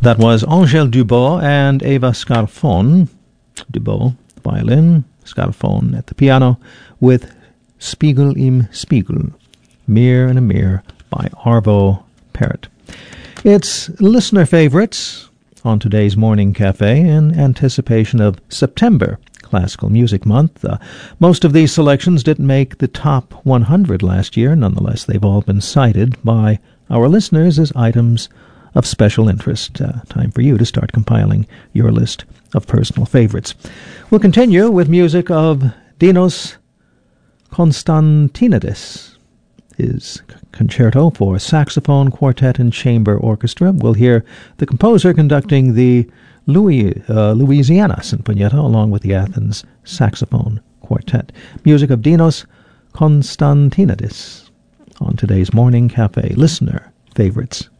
That was Angèle Dubos and Eva Scarfone. Dubos, violin, Scarfone at the piano, with Spiegel im Spiegel, Mirror in a Mirror by Arvo Pärt. It's listener favorites on today's Morning Cafe in anticipation of September Classical Music Month. Most of these selections didn't make the top 100 last year. Nonetheless, they've all been cited by our listeners as items of special interest. Time for you to start compiling your list of personal favorites. We'll continue with music of Dinos Konstantinidis. His concerto for saxophone, quartet, and chamber orchestra. We'll hear the composer conducting the Louisiana Sinfonietta along with the Athens Saxophone Quartet. Music of Dinos Konstantinidis on today's Morning Cafe Listener Favorites.